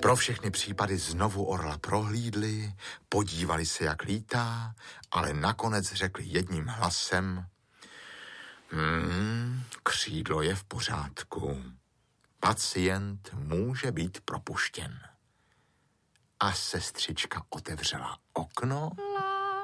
Pro všechny případy znovu orla prohlídli, podívali se, jak lítá, ale nakonec řekli jedním hlasem: křídlo je v pořádku. Pacient může být propuštěn. A sestřička otevřela okno